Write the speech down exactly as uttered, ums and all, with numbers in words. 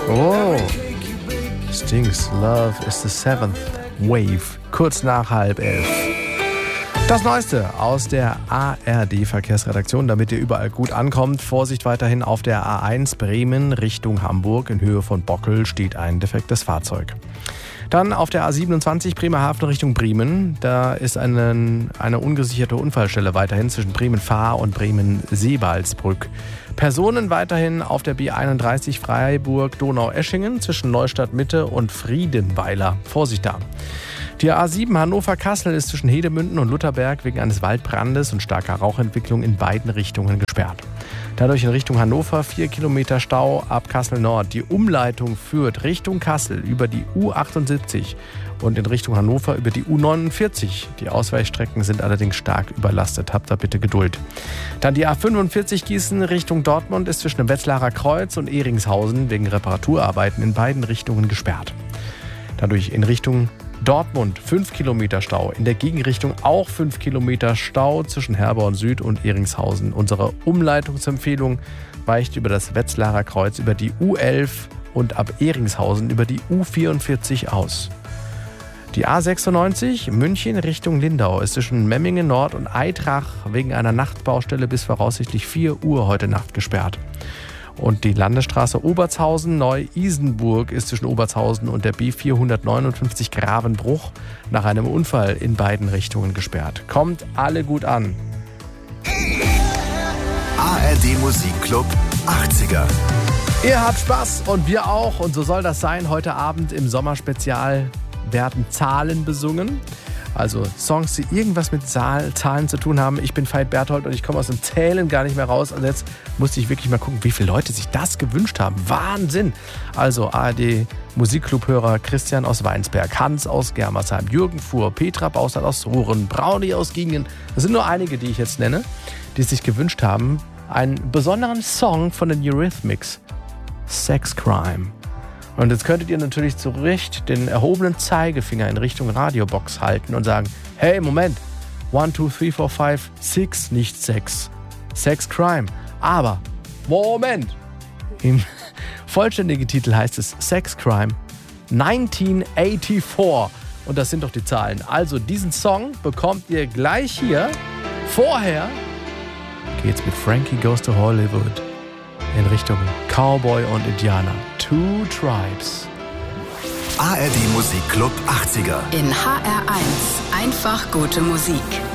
Oh, Stings Love is the Seventh Wave, kurz nach halb elf. Das Neueste aus der A R D-Verkehrsredaktion, damit ihr überall gut ankommt. Vorsicht weiterhin auf der A eins Bremen Richtung Hamburg. In Höhe von Bockel steht ein defektes Fahrzeug. Dann auf der A siebenundzwanzig Bremerhaven Richtung Bremen. Da ist eine, eine ungesicherte Unfallstelle weiterhin zwischen Bremen-Fahr und Bremen-Seebaldsbrück. Personen weiterhin auf der B einunddreißig Freiburg-Donau-Eschingen zwischen Neustadt-Mitte und Friedenweiler. Vorsicht da. Die A sieben Hannover-Kassel ist zwischen Hedemünden und Lutherberg wegen eines Waldbrandes und starker Rauchentwicklung in beiden Richtungen gesperrt. Dadurch in Richtung Hannover vier Kilometer Stau ab Kassel Nord. Die Umleitung führt Richtung Kassel über die U achtundsiebzig und in Richtung Hannover über die U neunundvierzig. Die Ausweichstrecken sind allerdings stark überlastet. Habt da bitte Geduld. Dann die A fünfundvierzig Gießen Richtung Dortmund ist zwischen dem Wetzlarer Kreuz und Ehringshausen wegen Reparaturarbeiten in beiden Richtungen gesperrt. Dadurch in Richtung Dortmund fünf Kilometer Stau, in der Gegenrichtung auch fünf Kilometer Stau zwischen Herborn Süd und Ehringshausen. Unsere Umleitungsempfehlung weicht über das Wetzlarer Kreuz über die U elf und ab Ehringshausen über die U vierundvierzig aus. Die A sechsundneunzig München Richtung Lindau ist zwischen Memmingen Nord und Eitrach wegen einer Nachtbaustelle bis voraussichtlich vier Uhr heute Nacht gesperrt. Und die Landesstraße Obertshausen-Neu-Isenburg ist zwischen Obertshausen und der B vierhundertneunundfünfzig Gravenbruch nach einem Unfall in beiden Richtungen gesperrt. Kommt alle gut an. A R D Musikclub achtziger. Ihr habt Spaß und wir auch. Und so soll das sein. Heute Abend im Sommerspezial werden Zahlen besungen. Also Songs, die irgendwas mit Zahl, Zahlen zu tun haben. Ich bin Veit Berthold und ich komme aus dem Zählen gar nicht mehr raus. Und jetzt musste ich wirklich mal gucken, wie viele Leute sich das gewünscht haben. Wahnsinn! Also A R D Musikclub-Hörer Christian aus Weinsberg, Hans aus Germersheim, Jürgen Fuhr, Petra Baustad aus Ruhren, Brauni aus Gingen. Das sind nur einige, die ich jetzt nenne, die sich gewünscht haben, einen besonderen Song von den Eurythmics, Sex Crime. Und jetzt könntet ihr natürlich zu Recht den erhobenen Zeigefinger in Richtung Radiobox halten und sagen, hey, Moment, one, two, three, four, five, six, nicht sechs. Sex Crime. Aber, Moment, im vollständigen Titel heißt es Sex Crime neunzehnhundertvierundachtzig. Und das sind doch die Zahlen. Also diesen Song bekommt ihr gleich hier. Vorher geht's mit Frankie Goes to Hollywood in Richtung Cowboy und Indianer. Two Tribes. A R D Musikclub achtziger. In H R eins. Einfach gute Musik.